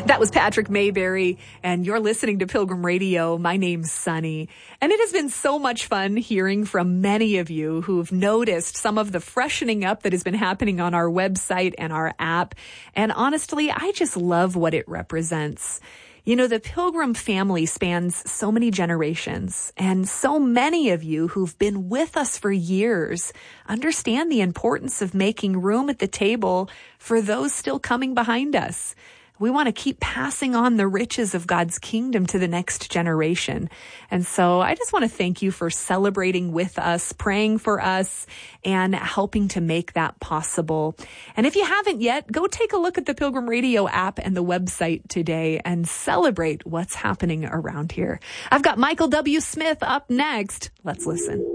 That was Patrick Mayberry, and you're listening to Pilgrim Radio. My name's Sunny, and it has been so much fun hearing from many of you who've noticed some of the freshening up that has been happening on our website and our app. And honestly, I just love what it represents. You know, the Pilgrim family spans so many generations, and so many of you who've been with us for years understand the importance of making room at the table for those still coming behind us. We want to keep passing on the riches of God's kingdom to the next generation. And so I just want to thank you for celebrating with us, praying for us, and helping to make that possible. And if you haven't yet, go take a look at the Pilgrim Radio app and the website today and celebrate what's happening around here. I've got Michael W. Smith up next. Let's listen.